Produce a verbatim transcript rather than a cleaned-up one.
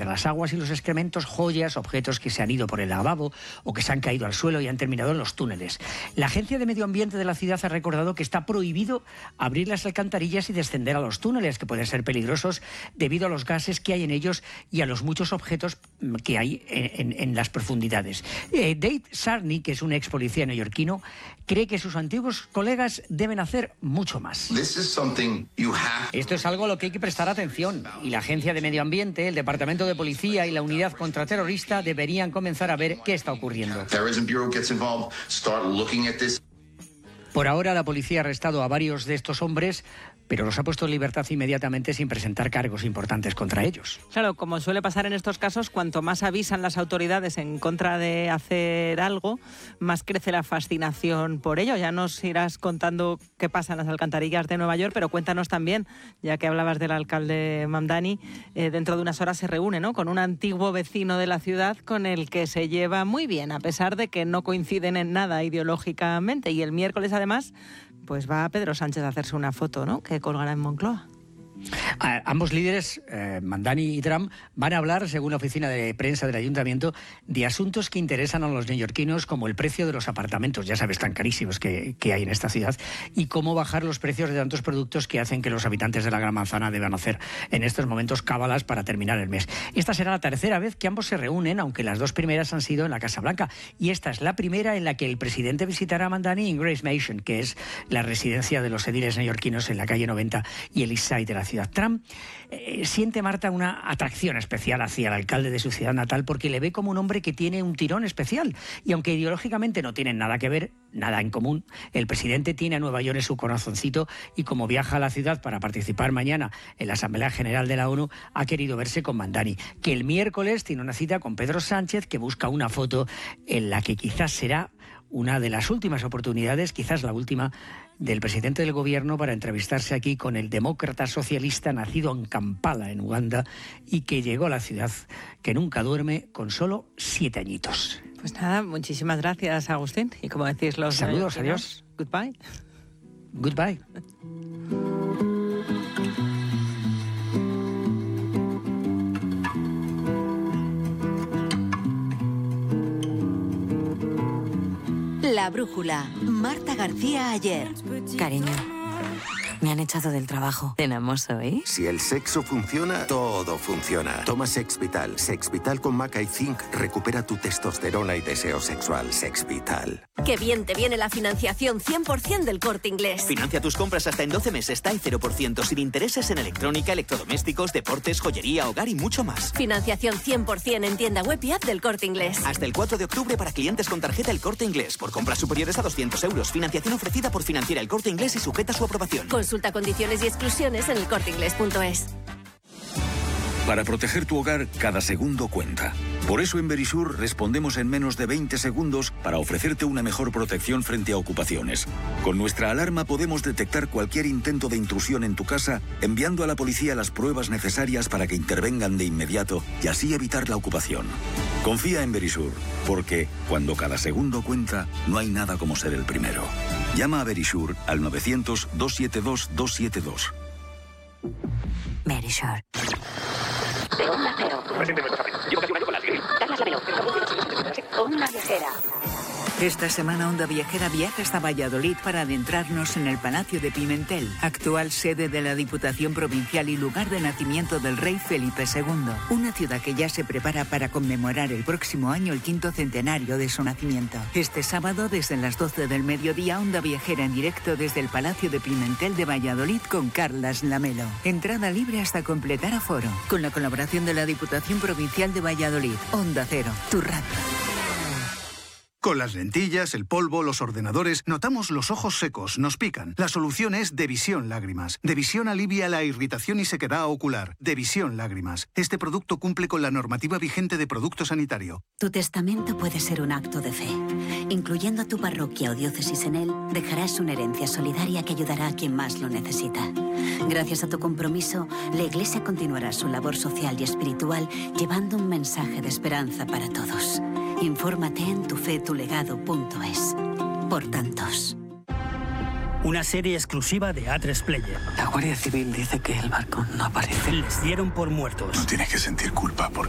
entre las aguas y los excrementos, joyas, objetos que se han ido por el lavabo o que se han caído al suelo y han terminado en los túneles. La Agencia de Medio Ambiente de la ciudad ha recordado que está prohibido abrir las alcantarillas y descender a los túneles, que pueden ser peligrosos debido a los gases que hay en ellos y a los muchos objetos que hay en, en, en las profundidades. Eh, Dave Sarney, que es un ex policía neoyorquino, cree que sus antiguos colegas deben hacer mucho más. Esto es algo a lo que hay que prestar atención, y la Agencia de Medio Ambiente, el Departamento de Policía y la Unidad Contraterrorista deberían comenzar a ver qué está ocurriendo. Por ahora, la policía ha arrestado a varios de estos hombres, pero los ha puesto en libertad inmediatamente sin presentar cargos importantes contra ellos. Claro, como suele pasar en estos casos, cuanto más avisan las autoridades en contra de hacer algo, más crece la fascinación por ello. Ya nos irás contando qué pasa en las alcantarillas de Nueva York, pero cuéntanos también, ya que hablabas del alcalde Mamdani, eh, dentro de unas horas se reúne, ¿no?, con un antiguo vecino de la ciudad con el que se lleva muy bien, a pesar de que no coinciden en nada ideológicamente. Y el miércoles, además, pues va Pedro Sánchez a hacerse una foto, ¿no?, que colgará en Moncloa. A, ambos líderes, eh, Mamdani y Trump, van a hablar, según la oficina de prensa del ayuntamiento, de asuntos que interesan a los neoyorquinos, como el precio de los apartamentos, ya sabes, tan carísimos que, que hay en esta ciudad, y cómo bajar los precios de tantos productos que hacen que los habitantes de la Gran Manzana deban hacer en estos momentos cábalas para terminar el mes. Esta será la tercera vez que ambos se reúnen, aunque las dos primeras han sido en la Casa Blanca, y esta es la primera en la que el presidente visitará a Mamdani en Grace Mansion, que es la residencia de los ediles neoyorquinos en la calle noventa y el East Side de la ciudad. Trump eh, siente, Marta, una atracción especial hacia el alcalde de su ciudad natal porque le ve como un hombre que tiene un tirón especial, y aunque ideológicamente no tienen nada que ver, nada en común, el presidente tiene a Nueva York en su corazoncito, y como viaja a la ciudad para participar mañana en la Asamblea General de la ONU, ha querido verse con Mamdani, que el miércoles tiene una cita con Pedro Sánchez, que busca una foto en la que quizás será una de las últimas oportunidades, quizás la última, del presidente del gobierno para entrevistarse aquí con el demócrata socialista nacido en Kampala, en Uganda, y que llegó a la ciudad que nunca duerme con solo siete añitos. Pues nada, muchísimas gracias, Agustín. Y como decís los... Saludos, adiós. Goodbye. Goodbye. La brújula. Marta García ayer. Cariño, me han echado del trabajo. ¿Cenamos hoy? Si el sexo funciona, todo funciona. Toma Sex Vital. Sex Vital con maca y zinc recupera tu testosterona y deseo sexual. Sex Vital. Qué bien te viene la financiación cien por ciento del Corte Inglés. Financia tus compras hasta en doce meses, TAI cero por ciento, sin intereses en electrónica, electrodomésticos, deportes, joyería, hogar y mucho más. Financiación cien por ciento en tienda web y app del Corte Inglés. Hasta el cuatro de octubre para clientes con tarjeta El Corte Inglés. Por compras superiores a doscientos euros. Financiación ofrecida por Financiera El Corte Inglés y sujeta a su aprobación. Consulta condiciones y exclusiones en el corte inglés punto es. Para proteger tu hogar, cada segundo cuenta. Por eso en Verisur respondemos en menos de veinte segundos para ofrecerte una mejor protección frente a ocupaciones. Con nuestra alarma podemos detectar cualquier intento de intrusión en tu casa, enviando a la policía las pruebas necesarias para que intervengan de inmediato y así evitar la ocupación. Confía en Verisur, porque cuando cada segundo cuenta, no hay nada como ser el primero. Llama a Verisur al novecientos, doscientos setenta y dos, doscientos setenta y dos. Verisur. De Onda Cero. Llevo casi un año con la Sigrid. Carlas Lamelo. Onda Viajera. Esta semana Onda Viajera viaja hasta Valladolid para adentrarnos en el Palacio de Pimentel, actual sede de la Diputación Provincial y lugar de nacimiento del rey Felipe segundo. Una ciudad que ya se prepara para conmemorar el próximo año el quinto centenario de su nacimiento. Este sábado, desde las doce del mediodía, Onda Viajera en directo desde el Palacio de Pimentel de Valladolid con Carlas Lamelo. Entrada libre hasta completar aforo. Con la colaboración de la Diputación Provincial de Valladolid. Onda Cero, tu radio. Con las lentillas, el polvo, los ordenadores, notamos los ojos secos, nos pican. La solución es Devisión Lágrimas. Devisión alivia la irritación y sequedad ocular. Devisión Lágrimas. Este producto cumple con la normativa vigente de producto sanitario. Tu testamento puede ser un acto de fe. Incluyendo tu parroquia o diócesis en él, dejarás una herencia solidaria que ayudará a quien más lo necesita. Gracias a tu compromiso, la Iglesia continuará su labor social y espiritual llevando un mensaje de esperanza para todos. Infórmate en tu fe tu legado punto es. Por tantos. Una serie exclusiva de A tres Player. La Guardia Civil dice que el barco no aparece. Les dieron por muertos. No tienes que sentir culpa por